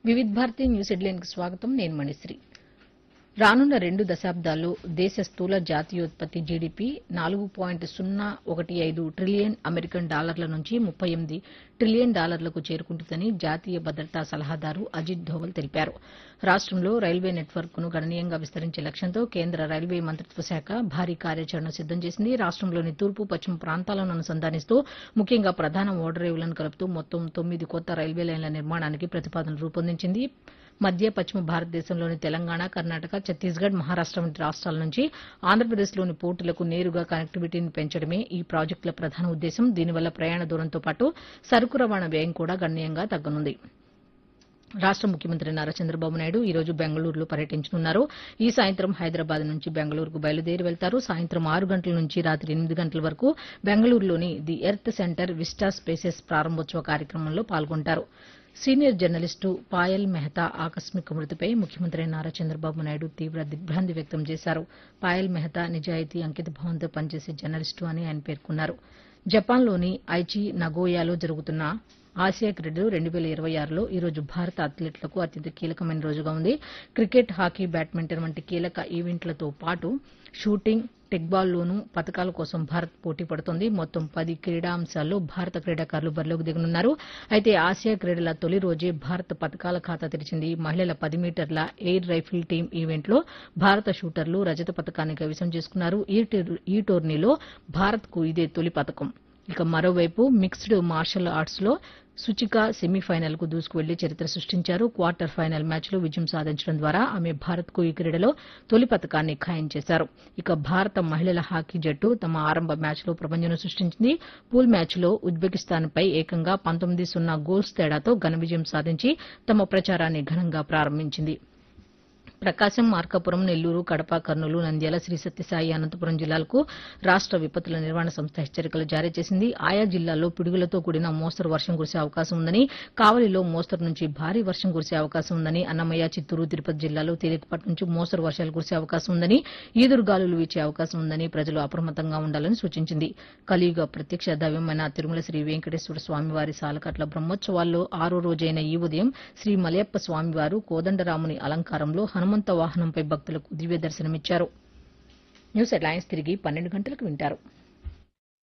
Vividh Bharati news హెడ్లైన్కి స్వాగతం. నేను మణిశ్రీ. రానున్న 2 దశాబ్దాల్లో దేశ స్థూల జాతీయోత్పత్తి జీడీపీ 4.015 ట్రిలియన్ అమెరికన్ డాలర్ల నుంచి 38 ట్రిలియన్ డాలర్లకు చేరుకుంటుందని జాతీయ భద్రతా సలహాదారు అజిత్ ధోవల్ తెలిపారు. రాష్టంలో రైల్వే నెట్వర్క్ను గణనీయంగా విస్తరించే లక్ష్యంతో కేంద్ర రైల్వే మంత్రిత్వ శాఖ భారీ కార్యాచరణ సిద్దం చేసింది. రాష్టంలోని తూర్పు పశ్చిమ ప్రాంతాలను అనుసంధానిస్తూ ముఖ్యంగా ప్రధాన ఓడరేవులను కలుపుతూ మొత్తం 9 కొత్త రైల్వే లైన్ల నిర్మాణానికి ప్రతిపాదనలు రూపొందించింది. మధ్య పశ్చిమ భారతదేశంలోని తెలంగాణ, కర్ణాటక, ఛత్తీస్గఢ్, మహారాష్ట వంటి రాష్ట్రాల నుంచి ఆంధ్రప్రదేశ్లోని పోర్టులకు నేరుగా కనెక్టివిటీని పెంచడమే ఈ ప్రాజెక్టుల ప్రధాన ఉద్దేశం. దీనివల్ల ప్రయాణ దూరంతో పాటు సరుకు రవాణా వ్యయం కూడా గణనీయంగా తగ్గనుంది. రాష్ట ముఖ్యమంత్రి నారా చంద్రబాబు నాయుడు ఈ రోజు బెంగళూరులో పర్యటించనున్నారు. ఈ సాయంత్రం హైదరాబాద్ నుంచి బెంగళూరుకు బయలుదేరి వెళ్తారు. సాయంత్రం 6 గంటల నుంచి రాత్రి 8 గంటల వరకు బెంగళూరులోని the earth centre vista spaces ప్రారంభోత్సవ కార్యక్రమంలో పాల్గొంటారు. సీనియర్ జర్నలిస్టు పాయల్ మెహతా ఆకస్మిక మృతిపై ముఖ్యమంత్రి నారా చంద్రబాబు నాయుడు తీవ్ర దిగ్భ్రాంతి వ్యక్తం చేశారు. పాయల్ మెహతా నిజాయితీ, అంకితభావంతో పనిచేసే జర్నలిస్టు అని ఆయన పేర్కొన్నారు. జపాన్లోని ఐచి నగోయాలో జరుగుతున్న ఆసియా క్రీడలు 2026లో ఈ రోజు భారత అథ్లెట్లకు అత్యంత కీలకమైన రోజుగా ఉంది. క్రికెట్, హాకీ, బ్యాడ్మింటన్ వంటి కీలక ఈవెంట్లతో పాటు షూటింగ్, టెక్బాల్లోనూ పతకాల కోసం భారత్ పోటీ పడుతోంది. మొత్తం 10 క్రీడాంశాల్లో భారత క్రీడాకారులు బరిలోకి దిగనున్నారు. అయితే ఆసియా క్రీడల తొలి రోజే భారత్ పతకాల ఖాతా తెరిచింది. మహిళల 10 మీటర్ల ఎయిర్ రైఫిల్ టీం ఈవెంట్లో భారత షూటర్లు రజత పతకాన్ని కైవసం చేసుకున్నారు. ఈ టోర్నీలో భారత్కు ఇదే తొలి పతకం. ఇక మరోవైపు మిక్స్డ్ మార్షల్ ఆర్ట్స్లో సుచిక సెమీఫైనల్కు దూసుకువెళ్లి చరిత్ర సృష్టించారు. క్వార్టర్ ఫైనల్ మ్యాచ్లో విజయం సాధించడం ద్వారా ఆమె భారత్కు ఈ క్రీడలో తొలి పతకాన్ని ఖాయం చేశారు. ఇక భారత మహిళల హాకీ జట్టు తమ ఆరంభ మ్యాచ్లో ప్రపంచం సృష్టించింది. పూల్ మ్యాచ్లో ఉజ్బెకిస్తాన్పై ఏకంగా 19-0 గోల్స్ తేడాతో ఘన విజయం సాధించి తమ ప్రచారాన్ని ఘనంగా ప్రారంభించింది. ప్రకాశం, మార్కాపురం, నెల్లూరు, కడప, కర్నూలు, నంద్యాల, శ్రీ సత్యసాయి, అనంతపురం జిల్లాలకు రాష్ట విపత్తుల నిర్వహణ సంస్థ హెచ్చరికలు జారీ చేసింది. ఆయా జిల్లాల్లో పిడుగులతో కూడిన మోస్తరు వర్షం కురిసే అవకాశం ఉందని, కావలిలో మోస్తరు నుంచి భారీ వర్షం కురిసే అవకాశం ఉందని, అన్నమయ్య, చిత్తూరు, తిరుపతి జిల్లాలో తేలికపాటి నుంచి మోస్తరు వర్షాలు కురిసే అవకాశం ఉందని, ఈదురుగాలులు వీచే అవకాశం ఉందని ప్రజలు అప్రమత్తంగా ఉండాలని సూచించింది. కలియుగ ప్రత్యక్ష దైవమైన తిరుమల శ్రీ వెంకటేశ్వర స్వామివారి సాలకట్ల బ్రహ్మోత్సవాల్లో 6రో రోజైన ఈ ఉదయం శ్రీ మలయప్ప స్వామివారు కోదండరాముని అలంకారంలో హనుమంత వాహనంపై భక్తులకు దివ్య దర్శనమిచ్చారు. న్యూస్ హెడ్లైన్స్ తిరిగి 12 గంటలకు వింటారు.